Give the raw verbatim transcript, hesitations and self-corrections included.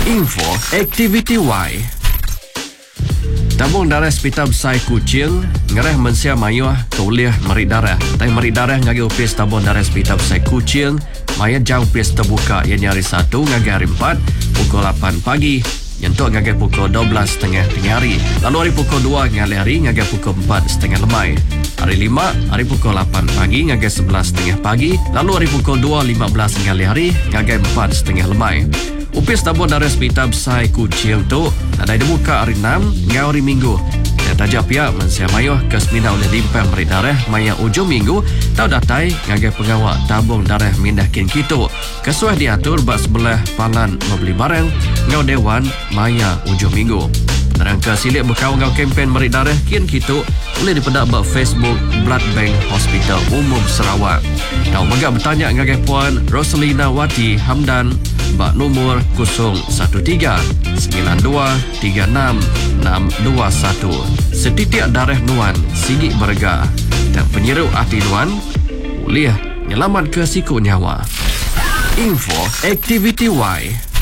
Info Aktiviti Y. Tabung darah Hospital Besar Kuching ngereh mensia mayuh kuliah merik darah. Tai merik darah ngagi upis tabung darah Hospital Besar Kuching maya jang upis terbuka ianya hari satu ngagi hari empat pukul lapan pagi nyentuk ngagi pukul dua belas setengah tengah hari. Lalu hari pukul dua ngali hari ngagi pukul empat setengah lemai. Hari lima hari pukul lapan pagi ngagi sebelas setengah pagi. Lalu hari pukul dua lima belas ngali hari ngagi empat setengah lemai. Upis tabung darah Hospital Besar Kuching tu ada dibuka hari enam hingga hari Minggu. Dan tajak pihak mensia mayuh ke semina oleh limpah merik darah maya ujung minggu tau datai ngagai pengawal tabung darah mindakin kitu. Kesuai diatur bak sebelah palan membeli barang ngau dewan maya ujung minggu. Penerang ke silik berkawal ngau kempen merik darah kian kitu boleh dipedak bak Facebook Blood Bank Hospital Umum Sarawak. Tau megak bertanya ngagai puan Rosalina Wati Hamdan bak nomor kosong satu tiga sembilan dua tiga enam enam dua satu. Setitik darah nuan sigi berga dan penyeru hati nuan boleh nyelamat ke siku nyawa. Info Aktiviti Y.